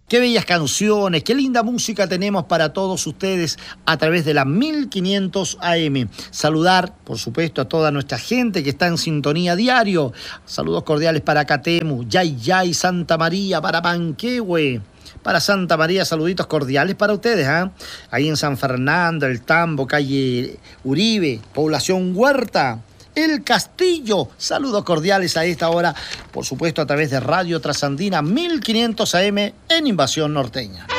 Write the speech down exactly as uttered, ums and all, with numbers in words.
Qué bellas canciones, qué linda música tenemos para todos ustedes a través de la mil quinientos A M. Saludar, por supuesto, a toda nuestra gente que está en sintonía diario. Saludos cordiales para Catemu, Yay Yay, Santa María, para Panquehue. Para Santa María, saluditos cordiales para ustedes, ¿eh? Ahí en San Fernando, El Tambo, calle Uribe, población Huerta. El Castillo, saludos cordiales a esta hora, por supuesto a través de Radio Trasandina mil quinientos A M en Invasión Norteña.